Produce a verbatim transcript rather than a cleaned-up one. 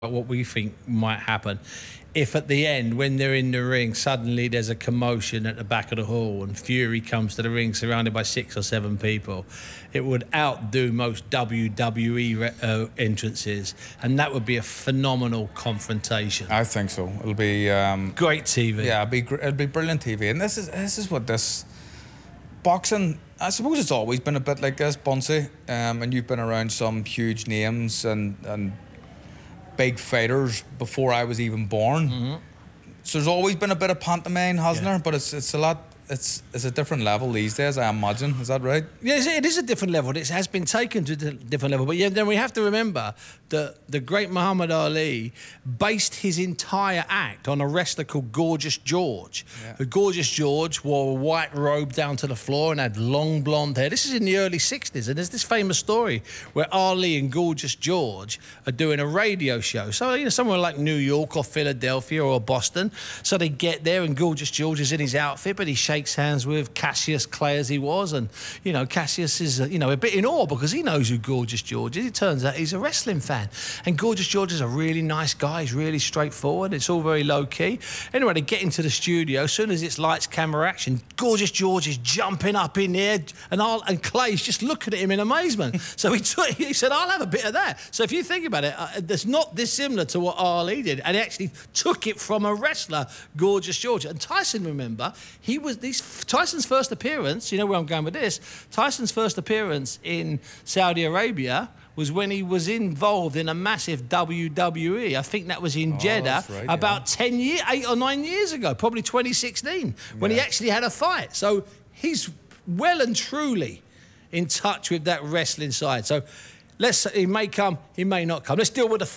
what we think might happen if at the end, when they're in the ring, suddenly there's a commotion at the back of the hall and Fury comes to the ring surrounded by six or seven people. It would outdo most W W E re- uh, entrances, and that would be a phenomenal confrontation. I think so. It'll be um, great T V. Yeah, it'll be gr- it'll be brilliant T V. And this is this is what this boxing. I suppose it's always been a bit like this, Bunsey. Um, and you've been around some huge names and and. big fighters before I was even born. Mm-hmm. So there's always been a bit of pantomime, hasn't Yeah. there? But it's it's a lot. It's it's a different level these days, I imagine. Is that right? Yes, it is a different level. It has been taken to a different level. But yeah, then we have to remember that the great Muhammad Ali based his entire act on a wrestler called Gorgeous George. Yeah. The Gorgeous George wore a white robe down to the floor and had long blonde hair. This is in the early sixties, and there's this famous story where Ali and Gorgeous George are doing a radio show. So, you know, somewhere like New York or Philadelphia or Boston. So they get there, and Gorgeous George is in his outfit, but he shakes hands with Cassius Clay as he was, and you know Cassius is uh, you know a bit in awe because he knows who Gorgeous George is. It turns out he's a wrestling fan, and Gorgeous George is a really nice guy. He's really straightforward. It's all very low key. Anyway, they get into the studio. As soon as it's lights, camera, action, Gorgeous George is jumping up in there, and I'll, and Clay's just looking at him in amazement. So he took, he said, "I'll have a bit of that." So if you think about it, uh, it's not dissimilar to what Ali did, and he actually took it from a wrestler, Gorgeous George. And Tyson, remember, he was these. Tyson's first appearance, you know where I'm going with this, Tyson's first appearance in Saudi Arabia was when he was involved in a massive W W E. I think that was in Oh, Jeddah that's right, about yeah. ten years, eight or nine years ago, probably twenty sixteen, when he Yeah. actually had a fight. So he's well and truly in touch with that wrestling side. So let's, he may come, he may not come. Let's deal with the